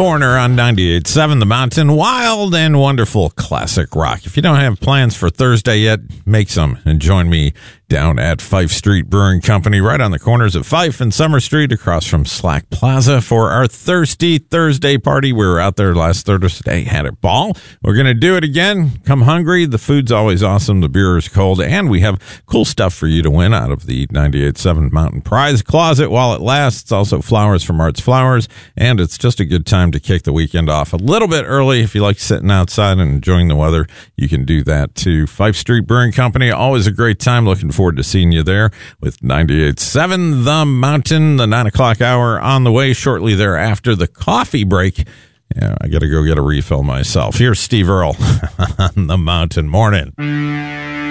Foreigner on 98.7 The Mountain. Wild and wonderful classic rock. If you don't have plans for Thursday yet, make some and join me down at Fife Street Brewing Company, right on the corners of Fife and Summer Street, across from Slack Plaza, for our Thirsty Thursday party. We were out there last Thursday, had a ball. We're going to do it again. Come hungry. The food's always awesome. The beer is cold. And we have cool stuff for you to win out of the 98.7 Mountain Prize Closet while it lasts. Also flowers from Arts Flowers. And it's just a good time to kick the weekend off a little bit early. If you like sitting outside and enjoying the weather, you can do that too. Fife Street Brewing Company, always a great time. Looking forward to seeing you there with 98.7 The Mountain. The 9 o'clock hour on the way shortly thereafter. The coffee break. Yeah, I got to go get a refill myself. Here's Steve Earle on The Mountain. Morning.